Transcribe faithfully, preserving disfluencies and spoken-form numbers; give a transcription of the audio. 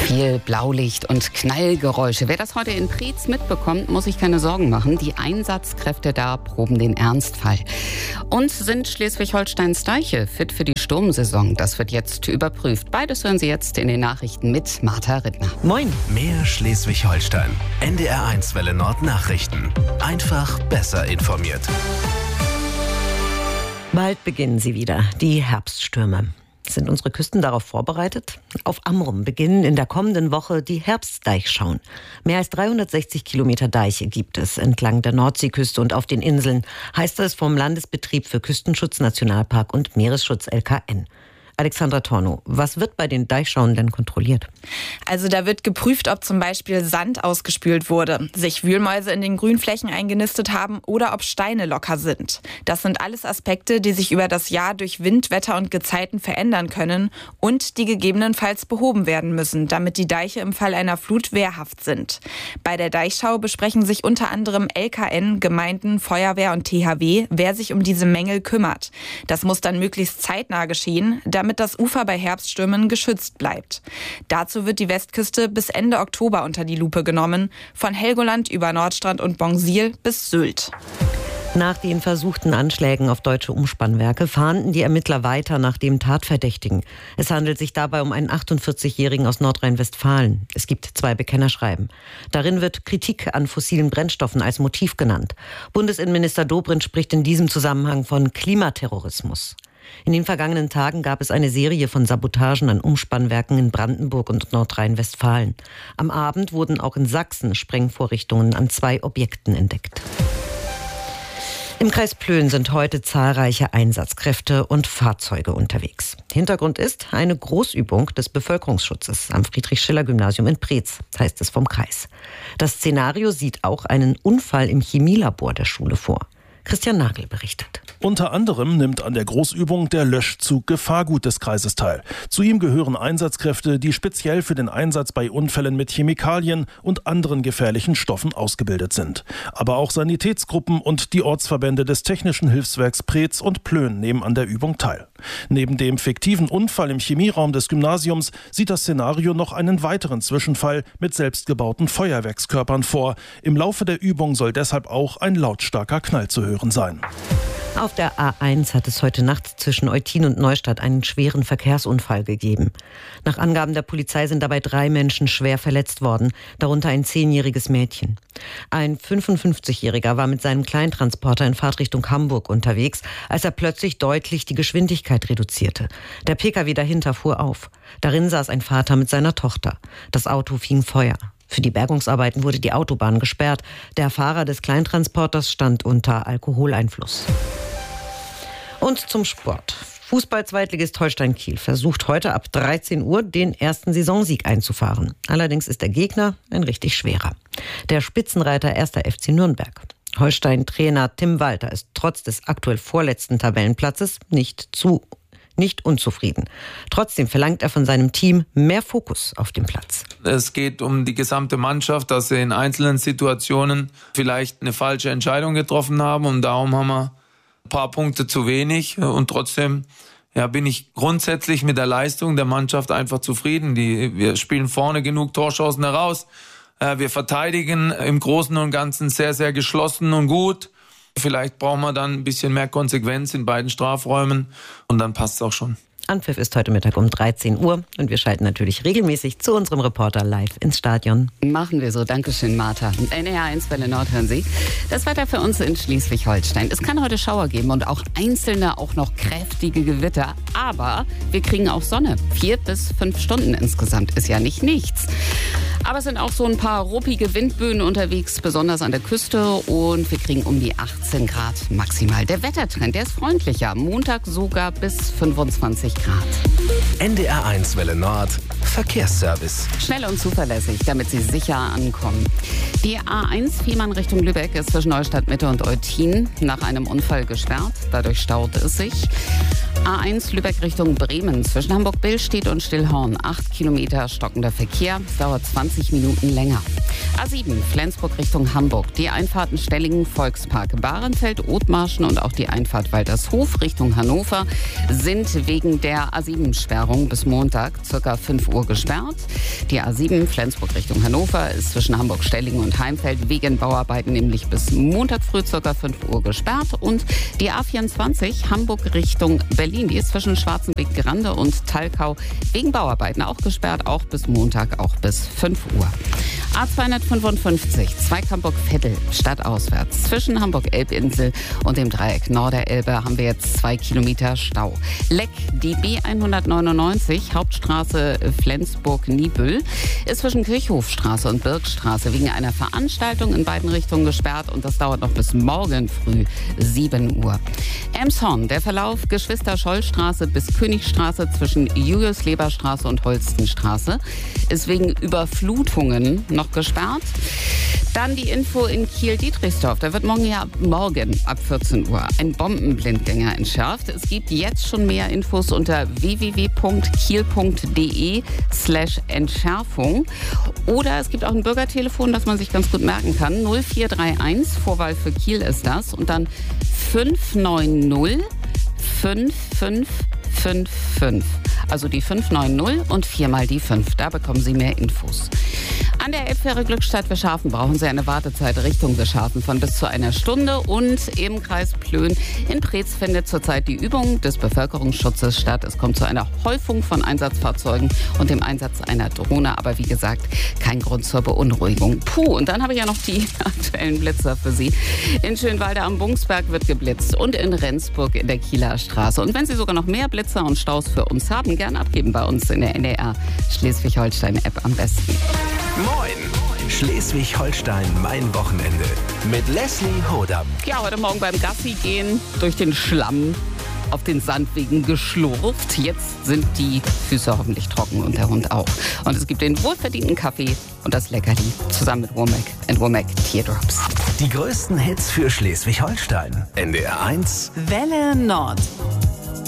Viel Blaulicht und Knallgeräusche. Wer das heute in Preetz mitbekommt, muss sich keine Sorgen machen. Die Einsatzkräfte da proben den Ernstfall. Und sind Schleswig-Holsteins Deiche fit für die Sturmsaison? Das wird jetzt überprüft. Beides hören Sie jetzt in den Nachrichten mit Martha Rittner. Moin. Mehr Schleswig-Holstein. N D R eins Welle Nord Nachrichten. Einfach besser informiert. Bald beginnen sie wieder, die Herbststürme. Sind unsere Küsten darauf vorbereitet? Auf Amrum beginnen in der kommenden Woche die Herbstdeichschauen. Mehr als dreihundertsechzig Kilometer Deiche gibt es entlang der Nordseeküste und auf den Inseln, heißt es vom Landesbetrieb für Küstenschutz, Nationalpark und Meeresschutz L K N. Alexandra Tornow, was wird bei den Deichschauen denn kontrolliert? Also da wird geprüft, ob zum Beispiel Sand ausgespült wurde, sich Wühlmäuse in den Grünflächen eingenistet haben oder ob Steine locker sind. Das sind alles Aspekte, die sich über das Jahr durch Wind, Wetter und Gezeiten verändern können und die gegebenenfalls behoben werden müssen, damit die Deiche im Fall einer Flut wehrhaft sind. Bei der Deichschau besprechen sich unter anderem L K N, Gemeinden, Feuerwehr und T H W, wer sich um diese Mängel kümmert. Das muss dann möglichst zeitnah geschehen, damit damit das Ufer bei Herbststürmen geschützt bleibt. Dazu wird die Westküste bis Ende Oktober unter die Lupe genommen, von Helgoland über Nordstrand und Bongsil bis Sylt. Nach den versuchten Anschlägen auf deutsche Umspannwerke fahnden die Ermittler weiter nach dem Tatverdächtigen. Es handelt sich dabei um einen achtundvierzigjährigen aus Nordrhein-Westfalen. Es gibt zwei Bekennerschreiben. Darin wird Kritik an fossilen Brennstoffen als Motiv genannt. Bundesinnenminister Dobrindt spricht in diesem Zusammenhang von Klimaterrorismus. In den vergangenen Tagen gab es eine Serie von Sabotagen an Umspannwerken in Brandenburg und Nordrhein-Westfalen. Am Abend wurden auch in Sachsen Sprengvorrichtungen an zwei Objekten entdeckt. Im Kreis Plön sind heute zahlreiche Einsatzkräfte und Fahrzeuge unterwegs. Hintergrund ist eine Großübung des Bevölkerungsschutzes am Friedrich-Schiller-Gymnasium in Preetz, heißt es vom Kreis. Das Szenario sieht auch einen Unfall im Chemielabor der Schule vor. Christian Nagel berichtet. Unter anderem nimmt an der Großübung der Löschzug Gefahrgut des Kreises teil. Zu ihm gehören Einsatzkräfte, die speziell für den Einsatz bei Unfällen mit Chemikalien und anderen gefährlichen Stoffen ausgebildet sind. Aber auch Sanitätsgruppen und die Ortsverbände des Technischen Hilfswerks Preetz und Plön nehmen an der Übung teil. Neben dem fiktiven Unfall im Chemieraum des Gymnasiums sieht das Szenario noch einen weiteren Zwischenfall mit selbstgebauten Feuerwerkskörpern vor. Im Laufe der Übung soll deshalb auch ein lautstarker Knall zu hören sein. Auf der A eins hat es heute Nacht zwischen Eutin und Neustadt einen schweren Verkehrsunfall gegeben. Nach Angaben der Polizei sind dabei drei Menschen schwer verletzt worden, darunter ein zehnjähriges Mädchen. Ein fünfundfünfzigjähriger war mit seinem Kleintransporter in Fahrtrichtung Hamburg unterwegs, als er plötzlich deutlich die Geschwindigkeit reduzierte. Der Pkw dahinter fuhr auf. Darin saß ein Vater mit seiner Tochter. Das Auto fing Feuer. Für die Bergungsarbeiten wurde die Autobahn gesperrt. Der Fahrer des Kleintransporters stand unter Alkoholeinfluss. Und zum Sport. Fußball-Zweitligist Holstein Kiel versucht heute ab dreizehn Uhr den ersten Saisonsieg einzufahren. Allerdings ist der Gegner ein richtig schwerer. Der Spitzenreiter erster F C Nürnberg. Holstein-Trainer Tim Walter ist trotz des aktuell vorletzten Tabellenplatzes nicht zu nicht unzufrieden. Trotzdem verlangt er von seinem Team mehr Fokus auf dem Platz. Es geht um die gesamte Mannschaft, dass sie in einzelnen Situationen vielleicht eine falsche Entscheidung getroffen haben und darum haben wir ein paar Punkte zu wenig und trotzdem ja, bin ich grundsätzlich mit der Leistung der Mannschaft einfach zufrieden. Die, wir spielen vorne genug Torschancen heraus. Wir verteidigen im Großen und Ganzen sehr, sehr geschlossen und gut. Vielleicht brauchen wir dann ein bisschen mehr Konsequenz in beiden Strafräumen und dann passt es auch schon. Anpfiff ist heute Mittag um dreizehn Uhr und wir schalten natürlich regelmäßig zu unserem Reporter live ins Stadion. Machen wir so. Dankeschön, Martha. N D R eins Welle Nord hören Sie. Das Wetter für uns in Schleswig-Holstein. Es kann heute Schauer geben und auch einzelne, auch noch kräftige Gewitter. Aber wir kriegen auch Sonne. Vier bis fünf Stunden insgesamt ist ja nicht nichts. Aber es sind auch so ein paar ruppige Windböen unterwegs, besonders an der Küste. Und wir kriegen um die achtzehn Grad maximal. Der Wettertrend, der ist freundlicher. Montag sogar bis fünfundzwanzig Grad. N D R eins Welle Nord Verkehrsservice. Schnell und zuverlässig, damit Sie sicher ankommen. Die A eins Fehmarn Richtung Lübeck ist zwischen Neustadt Mitte und Eutin nach einem Unfall gesperrt. Dadurch staut es sich. A eins Lübeck Richtung Bremen zwischen Hamburg-Billstedt und Stillhorn. Acht Kilometer stockender Verkehr. Dauert zwanzig dreißig Minuten länger. A sieben, Flensburg Richtung Hamburg. Die Einfahrten Stellingen, Volkspark, Bahrenfeld, Othmarschen und auch die Einfahrt Waltershof Richtung Hannover sind wegen der A sieben Sperrung bis Montag ca. fünf Uhr gesperrt. Die A sieben Flensburg Richtung Hannover ist zwischen Hamburg-Stellingen und Heimfeld wegen Bauarbeiten nämlich bis Montag früh ca. fünf Uhr gesperrt. Und die A vierundzwanzig Hamburg Richtung Berlin, die ist zwischen Schwarzenbeck-Grande und Talkau wegen Bauarbeiten auch gesperrt, auch bis Montag, auch bis fünf Uhr. A zweihundertfünfundfünfzig, Zweig-Hamburg-Veddel, stadtauswärts. Zwischen Hamburg-Elbinsel und dem Dreieck Norderelbe haben wir jetzt zwei Kilometer Stau. Leck, die B hundertneunundneunzig, Hauptstraße Flensburg-Niebüll, ist zwischen Kirchhofstraße und Birkstraße wegen einer Veranstaltung in beiden Richtungen gesperrt und das dauert noch bis morgen früh sieben Uhr. Elmshorn, der Verlauf Geschwister-Scholl-Straße bis Königstraße zwischen Julius-Leber-Straße und Holstenstraße ist wegen Überflutungen noch gesperrt. Dann die Info in Kiel-Dietrichsdorf. Da wird morgen, ja, morgen ab vierzehn Uhr ein Bombenblindgänger entschärft. Es gibt jetzt schon mehr Infos unter w w w punkt kiel punkt d e slash Entschärfung. Oder es gibt auch ein Bürgertelefon, das man sich ganz gut merken kann. null vier drei eins, Vorwahl für Kiel ist das. Und dann fünf neun null fünf fünf fünf fünf. Also die fünf neun null und viermal die fünf. Da bekommen Sie mehr Infos. An der Elbfähre Glückstadt Wischhafen brauchen Sie eine Wartezeit Richtung Wischhafen von bis zu einer Stunde. Und im Kreis Plön in Preetz findet zurzeit die Übung des Bevölkerungsschutzes statt. Es kommt zu einer Häufung von Einsatzfahrzeugen und dem Einsatz einer Drohne. Aber wie gesagt, kein Grund zur Beunruhigung. Puh, und dann habe ich ja noch die aktuellen Blitzer für Sie. In Schönwalde am Bungsberg wird geblitzt und in Rendsburg in der Kieler Straße. Und wenn Sie sogar noch mehr Blitzer und Staus für uns haben, gerne abgeben bei uns in der N D R Schleswig-Holstein-App am besten. Moin! Schleswig-Holstein, mein Wochenende. Mit Leslie Hodam. Ja, heute Morgen beim Gassi gehen durch den Schlamm auf den Sandwegen geschlurft. Jetzt sind die Füße hoffentlich trocken und der Hund auch. Und es gibt den wohlverdienten Kaffee und das Leckerli zusammen mit Womack and Womack Teardrops. Die größten Hits für Schleswig-Holstein. N D R eins Welle Nord.